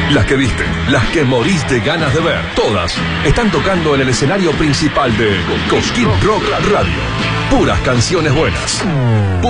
Las que viste, las que morís de ganas de ver, todas están tocando en el escenario principal de Cosquín Rock Radio. Puras canciones buenas.